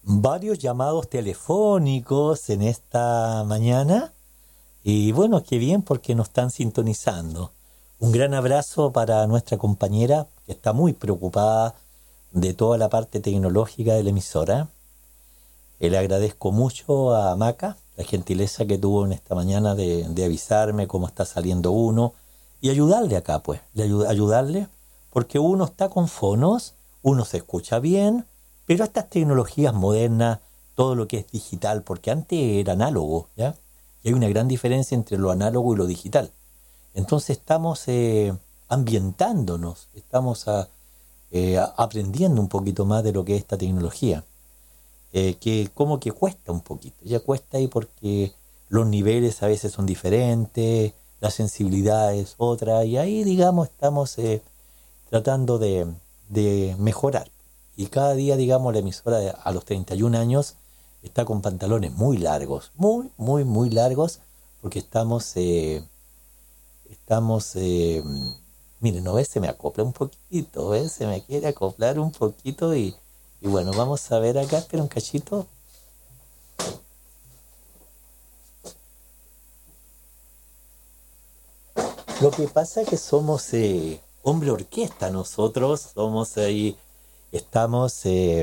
varios llamados telefónicos en esta mañana y bueno, qué bien porque nos están sintonizando. Un gran abrazo para nuestra compañera que está muy preocupada de toda la parte tecnológica de la emisora. Le agradezco mucho a Maca la gentileza que tuvo en esta mañana de avisarme cómo está saliendo uno y ayudarle acá, pues, ayudarle, porque uno está con fonos, uno se escucha bien, pero estas tecnologías modernas, todo lo que es digital, porque antes era análogo, ¿ya? Y hay una gran diferencia entre lo análogo y lo digital. Entonces estamos ambientándonos, estamos aprendiendo un poquito más de lo que es esta tecnología. Que como que cuesta un poquito, ya cuesta ahí porque los niveles a veces son diferentes, la sensibilidad es otra, y ahí digamos estamos tratando de mejorar. Y cada día digamos la emisora a los 31 años está con pantalones muy largos, muy largos, porque estamos, miren, ¿no ves? Se me acopla un poquito, ¿ves? Se me quiere acoplar un poquito y bueno, vamos a ver acá, espera un cachito. Lo que pasa es que somos hombre orquesta, nosotros somos ahí, estamos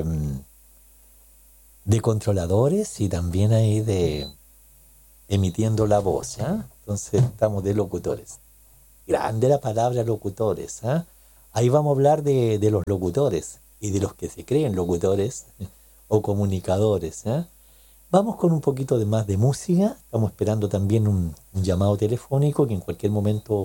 de controladores y también ahí de emitiendo la voz, ¿ya? Entonces estamos de locutores. Grande la palabra locutores, ¿ah? Ahí vamos a hablar de los locutores y de los que se creen locutores o comunicadores, ¿ah? Vamos con un poquito de más de música. Estamos esperando también un llamado telefónico que en cualquier momento